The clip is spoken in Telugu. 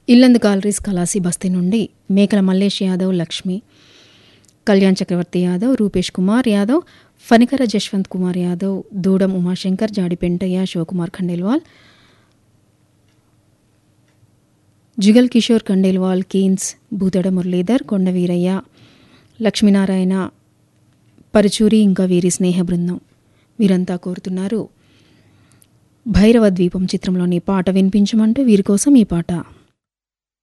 ఇల్లందు కాలరీస్ కలాసి బస్తీ నుండి మేకల మల్లేష్ యాదవ్, లక్ష్మి, కళ్యాణ్ చక్రవర్తి యాదవ్, రూపేష్ కుమార్ యాదవ్, ఫణికర జశ్వంత్ కుమార్ యాదవ్, దూడం ఉమాశంకర్, జాడి పెంటయ్య, శివకుమార్ ఖండేల్వాల్, జుగల్ కిషోర్ ఖండేల్వాల్, కీన్స్, భూతడ మురళీధర్, కొండ వీరయ్య, లక్ష్మీనారాయణ, పరుచూరి, ఇంకా వీరి స్నేహ బృందం వీరంతా కోరుతున్నారు భైరవ ద్వీపం చిత్రంలోని పాట వినిపించమంటూ వీరి కోసం ఈ పాట.